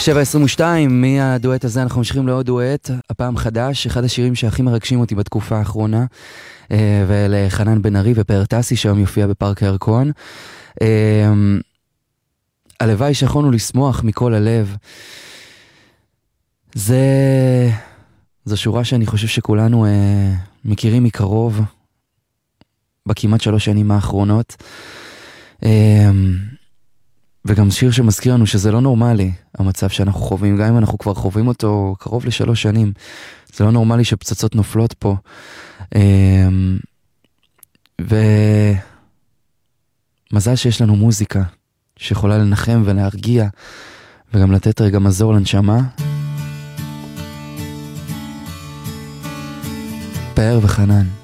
7:22, מהדואט הזה אנחנו ממשיכים לעוד דואט, הפעם חדש, אחד השירים שהכי מרגשים אותי בתקופה האחרונה, ולחנן בן ארי ופאר טסי שהיום יופיע בפארק הירקון. הלוואי שיכולנו לשמוח מכל הלב. זו שורה שאני חושב שכולנו מכירים מקרוב, בכמעט 3 שנים האחרונות. וגם שיר שמזכיר לנו שזה לא נורמלי, המצב שאנחנו חווים, גם אם אנחנו כבר חווים אותו קרוב ל3 שנים, זה לא נורמלי שפצצות נופלות פה. ומזל שיש לנו מוזיקה, שיכולה לנחם ולהרגיע, וגם לתת רגע מזור לנשמה. פאר וחנן.